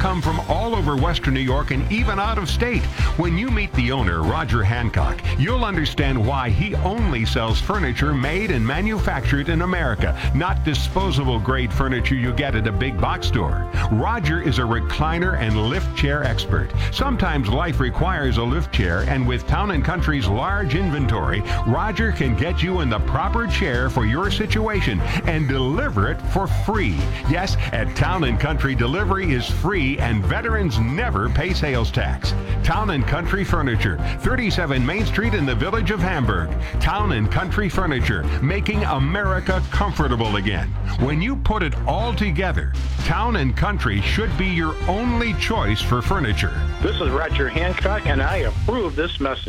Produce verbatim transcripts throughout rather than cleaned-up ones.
come from all over Western New York and even out of state. When you meet the owner, Roger Hancock, you'll understand why he only sells furniture made and manufactured in America, not disposable grade furniture you get at a big box store. Roger is a recliner and lift chair expert. Sometimes life requires a lift chair, and with Town and Country's large inventory, Roger can get you in the proper chair for your situation and deliver it for free. Yes, at Town and Country, delivery is free and veterans never pay sales tax. Town and Country Furniture, thirty-seven Main Street in the village of Hamburg. Town and Country Furniture, making America comfortable again. When you put it all together, Town and Country should be your only choice for furniture. This is Roger Hancock, and I approve this message.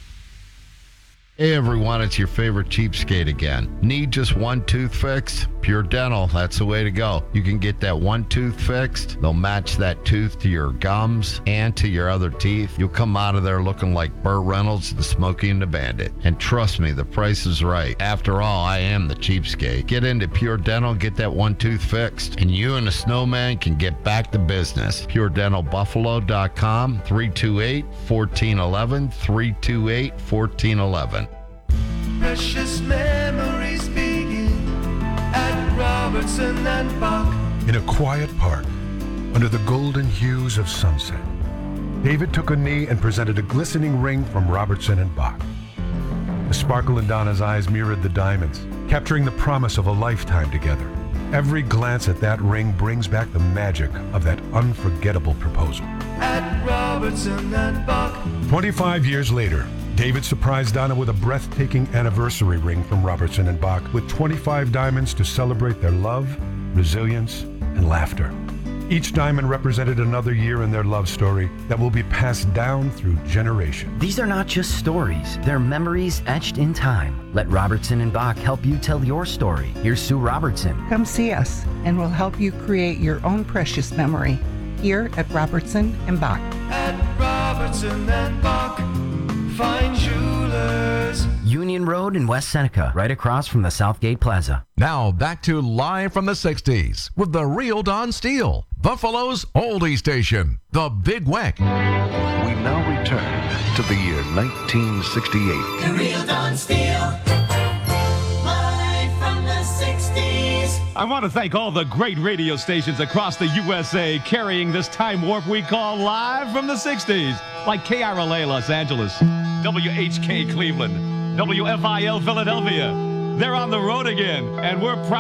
Hey everyone, it's your favorite cheapskate again. Need just one tooth fixed? Pure Dental, that's the way to go. You can get that one tooth fixed. They'll match that tooth to your gums and to your other teeth. You'll come out of there looking like Burt Reynolds, the Smokey and the Bandit. And trust me, the price is right. After all, I am the cheapskate. Get into Pure Dental, get that one tooth fixed, and you and the snowman can get back to business. pure dental buffalo dot com, three two eight, one four one one, three two eight, one four one one. Precious memories begin at Robertson and Bach. In a quiet park, under the golden hues of sunset, David took a knee and presented a glistening ring from Robertson and Bach. The sparkle in Donna's eyes mirrored the diamonds, capturing the promise of a lifetime together. Every glance at that ring brings back the magic of that unforgettable proposal. At Robertson and Bach. twenty-five years later, David surprised Donna with a breathtaking anniversary ring from Robertson and Bach with twenty-five diamonds to celebrate their love, resilience, and laughter. Each diamond represented another year in their love story that will be passed down through generations. These are not just stories, they're memories etched in time. Let Robertson and Bach help you tell your story. Here's Sue Robertson. Come see us, and we'll help you create your own precious memory here at Robertson and Bach. At Robertson and Bach. Fine Jewelers. Union Road in West Seneca, right across from the Southgate Plaza. Now back to Live from the sixties with the real Don Steele, Buffalo's oldie station, the Big Weck. We now return to the year nineteen sixty-eight. The real Don Steele. Live from the sixties. I want to thank all the great radio stations across the U S A carrying this time warp we call Live from the sixties, like K R L A Los Angeles, W H K Cleveland, W F I L Philadelphia. They're on the road again, and we're proud.